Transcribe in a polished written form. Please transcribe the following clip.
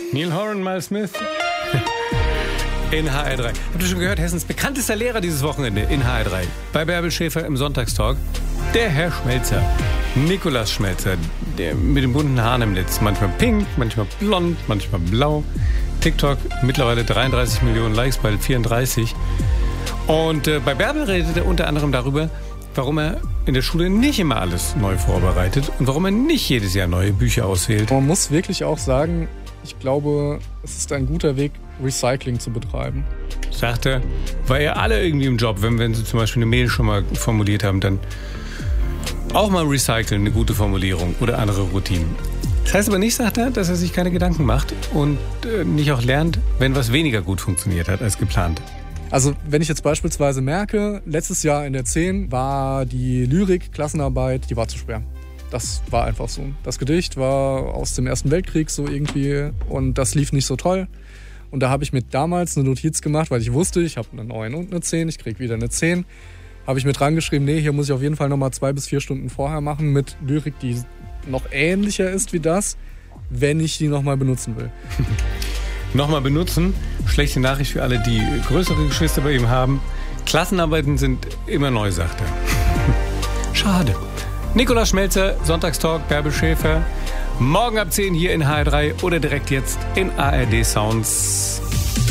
Neil Horan, Miles Smith. In HR3. Habt ihr schon gehört, Hessens bekanntester Lehrer dieses Wochenende in HR3. Bei Bärbel Schäfer im Sonntagstalk. Der Herr Schmelzer. Nikolaus Schmelzer. Der mit den bunten Haaren im Netz. Manchmal pink, manchmal blond, manchmal blau. TikTok mittlerweile 33 Millionen Likes, bald 34. Und bei Bärbel redet er unter anderem darüber, warum er in der Schule nicht immer alles neu vorbereitet und warum er nicht jedes Jahr neue Bücher auswählt. Man muss wirklich auch sagen, ich glaube, es ist ein guter Weg, Recycling zu betreiben. Sagt er, weil ja alle irgendwie im Job, wenn sie zum Beispiel eine Mail schon mal formuliert haben, dann auch mal recyceln, eine gute Formulierung oder andere Routinen. Das heißt aber nicht, sagt er, dass er sich keine Gedanken macht und nicht auch lernt, wenn was weniger gut funktioniert hat als geplant. Also wenn ich jetzt beispielsweise merke, letztes Jahr in der 10 war die Lyrik-Klassenarbeit, die war zu schwer. Das war einfach so. Das Gedicht war aus dem Ersten Weltkrieg so irgendwie und das lief nicht so toll. Und da habe ich mir damals eine Notiz gemacht, weil ich wusste, ich habe eine 9 und eine 10, ich kriege wieder eine 10. Habe ich mir dran geschrieben, nee, hier muss ich auf jeden Fall nochmal 2 bis 4 Stunden vorher machen mit Lyrik, die noch ähnlicher ist wie das, wenn ich die nochmal benutzen will. Nochmal benutzen, schlechte Nachricht für alle, die größere Geschwister bei ihm haben. Klassenarbeiten sind immer neu, sagt er. Schade. Nikolaus Schmelzer, Sonntagstalk, Bärbel Schäfer. Morgen ab 10 hier in HR3 oder direkt jetzt in ARD Sounds.